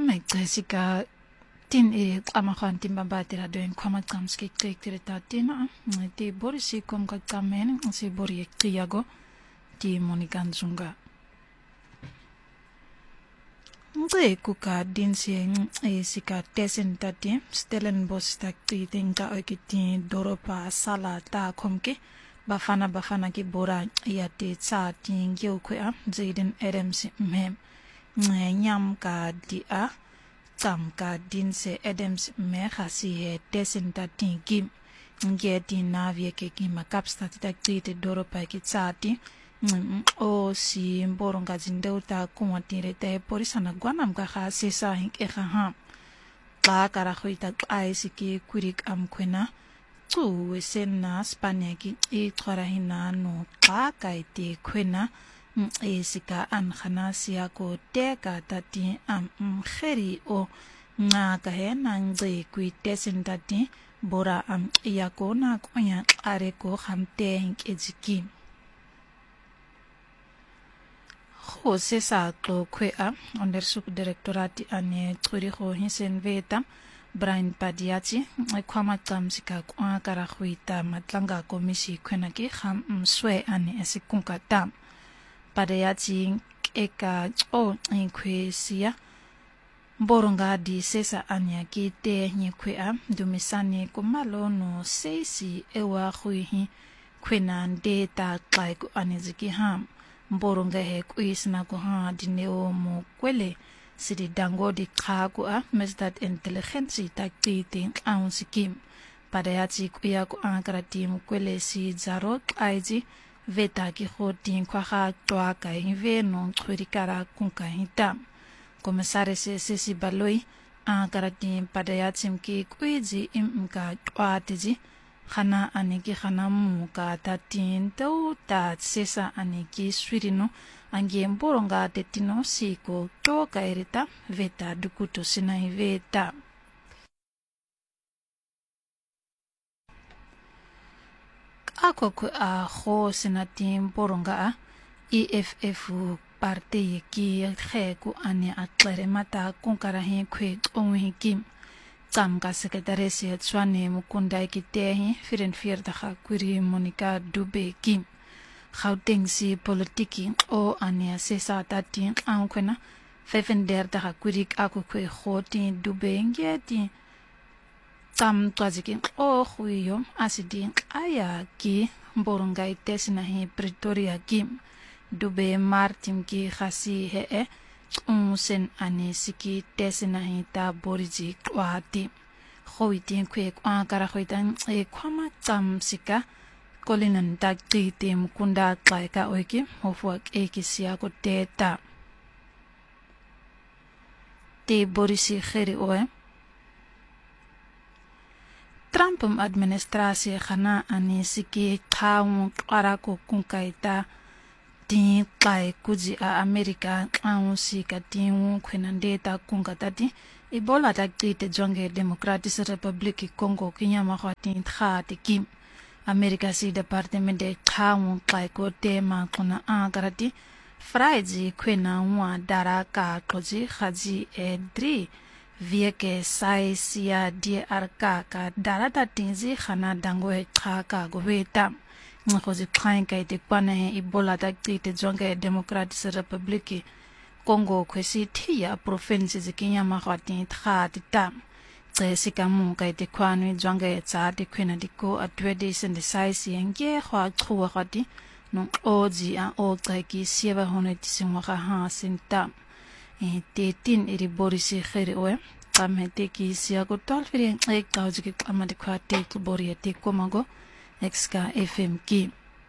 Jessica tin amahan timbabati ra doen kwama kamski krektirita tina ti borisi kom ka kamen si bori kriago ti monikanzunga Nge kuka dinsi sika tesen tati stellen bos takti tinka oikiti doropa sala ta komke bafana ki bora yati tsa tingyo kwea Jaden Adams mhem nyam ka dia tam ka dinse Adams me khasi tesen tati kim nge di navie ke kima kapstati takti doropa ki tsati o si mboronga zindeuta kumatire te porisana gwanam ka sesa hink ha ka kara khoita aisiki kurik amkwena tu wesena spania ki khara hina no ka kaiti kwena sika an khana sia ko te ka tati kheri o nga ka he nang je kui tesen tati bora yakona konya are ko khamte hink ejiki Jose Sato Kwea, onder subdirektorati ane Turiho Hinsen Veta, Brian Padiati, Kwama Kamsika Kwa Karahuita Matlanga Komisi Kwenaki, Ham Swe ane Esikunka Tam. Padiati Eka O Inquesia, Boronga di Sesa Anya Kite Nyekwea, Dumisani Kumalo no Seisi Ewa Huihi, Kwenan Deta Klaiku Aneziki Ham. Boronga he kuisna ko ha dineo mo kwele sidi dango di kagu mesdat intelligensi takti ang sikim padayati kuya ko ankarati mo kwele si zarot aiji veta ki khotin kwa ha toa ka hive non khurikara kunka hitam komisare se si baloi ankarati padayati ki kuiji imka twatiji khana aniki khana muka tatin to ta sesa aniki swirino angie mboronga tetino siko to kairita veta dukuto sinai veta ako ko a ho sinatim boronga EFF parte ki kheko ane atlere mata kunkara he kwe onwi kim Tamka sekretaresi Tswane Mukunda Kitehi, 44 Kuri Monica Dube Kim. Gauteng si politiki o ania sesa tati ankwena 35 Kurik akukwe khoti Dube ngeti. Tam twaziki o huyo asidi aya ki mboronga itesina hi Pretoria Kim. Dube Martim ki khasi hee. Sen ane siki tesina hita boriji kwati khoitin kwe kwa kara khoitan kwama tam sika kolinan takti tim kunda tlaika oiki hofuak ekisia ko teta te borisi kheri oe Trump administrasie khana ane siki thaum qara ko kunkaita Tin kai kuji a Amerika si ka tin kwenandeta kungatati Ebola takti te jonge Democratic Republic Congo kinyama khwatin khati kim Amerika si department de thamu kai ko tema kuna agarati Friday kwena wa daraka koji khaji edri vieke sai sia DRK ka darata tinzi khana dangwe khaka go weta Ngozi khanka ite kwana Ebola takti te jonge Democratic Republic Congo kwesi tia province zikinya makhwati khati tam Jessica mu ka ite kwanwe jonge tsa de kwena diko atwede sende size yenge khwa khwa khati no oji a o tsaki sieba honeti singwa ha sinta te tin iri borisi khere oe kamete ki sia ko tolfiri ek tawji ki amade khwate ko boriete komago Exka FM ki.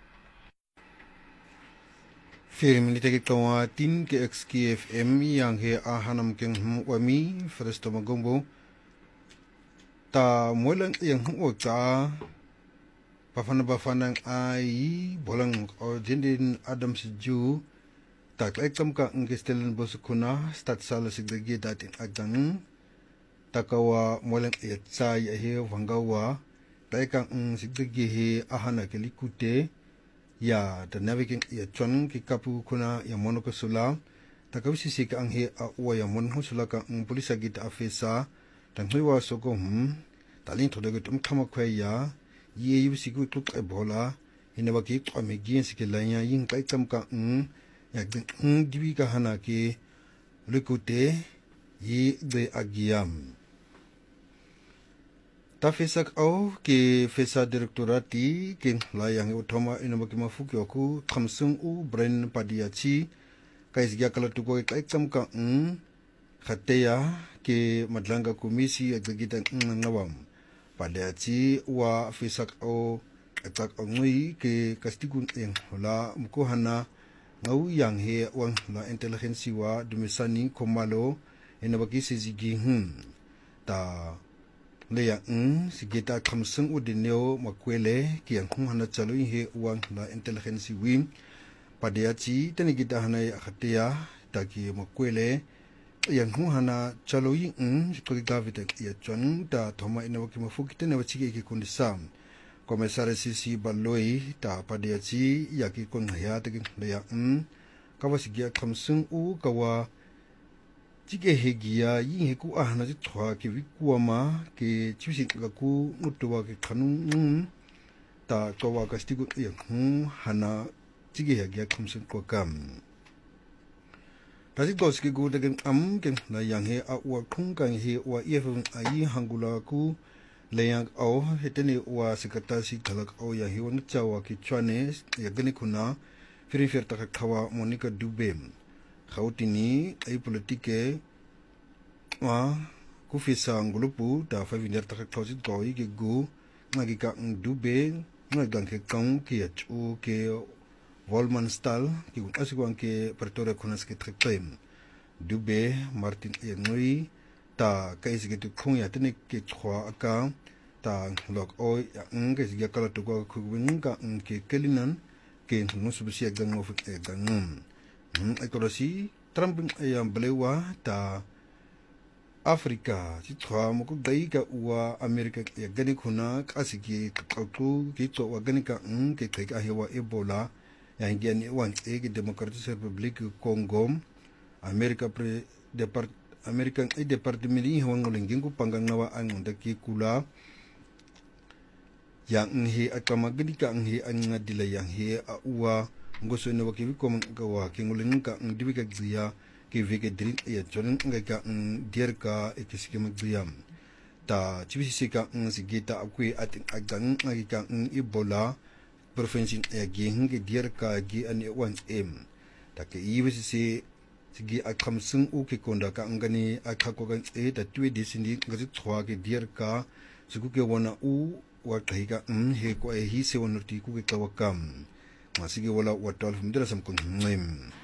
Film ni teki kawa tin ke XK FM yang he ahanam keng wami first magombo ta molang yang oka bafana ai bolang o jindin Adams Ju ta ekam ka ngestelen bosukuna stat sala sigdagi datin agdan takawa molang etsa ya he wangawa Taika sigdagi he ahana ke likute ya the navigating ya chon ki kapu kuna ya monoko sula takawisi ka ang he a uaya mon husulaka ang polisa gita afesa tanghiwa soko talin thodaga tum khama khwaya ye yusi ku tuk ebola hinabaki qame gien sikilanya yin kai tamka yak dibi ka hana ke lekute yi de agiam ta fesak au ke fesa direktorati ke layang utama inabaki mafuki aku thamsung brain padiachi kais gya kala tuko kai tamka khateya ke madlanga komisi agagita ngawam padiachi wa fesak au atak ngui ke kastikun la mkohana ngau yang he wang la intelligence wa dumisani komalo inabaki sezigi ta leya sigita khamsung udineo makwele ki ang hana chalui he wang la intelligence wing padiachi tanigita hanai khatia taki makwele yang hana chalui ko gavite ya chon ta thoma inabaki mafukite ne wachige ki kundisam komisare sisi baloi ta padiachi yaki kon haya te leya kawasigia khamsung kawa chike hegia yin he ku ahna ji thwa ke wikuama ke chusi ka ku mutwa ke khanu ta kawa kastigu ya hana chike hegia khamsung ko kam tasi goski gu de ke na yang he a wa khung kan he wa yefun ai hangula ku leyang au hetene wa sekatasi thalak au ya hiwan chawa ki chwane ya gani kuna firifer ta khawa monica dubem khautini ai politike wa kufisa ngulupu ta faviner ta khawsit goi ke gu ngagi ka dube ngagang ke kang ki chu ke volman stal ki asigwan ke pretoria kunas ke trepem dube martin enui ta kaisi ke khung ya tene ke chwa aka ta lok oi ke siga kala to ko khubin ka ke kelinan ke nusubusi gang of gang ekolosi tramping ayam belewa ta Afrika si chwa mo ko dai ka wa America ya gani khuna kasiki kautu ki to wa gani ka ke ka hewa ebola ya ngiani wan ke democratic republic Congo America pre American department ni hawangolenging ku panggang nawa ang ndaki kula yang he akamagani ka ang he ang dila yang he uwa ngoso na wakiwi ko gawa kinguling ka ang dibika gziya ke vike drin ya chonin ngai ka dier ka ekisike magziyam ta chibisi ka sigita akui atin agang ngai ka ebola province ya gi ngi dier ka gi ani wan ta ke ibisi sigi akhamsung ke konda ka angani akhakogan ta twi disini ngaji thwa ke dier ka sigu ke wana wa thaiga he ko hi se wonuti ku ke kawakam masigi wala watol humdira sam kun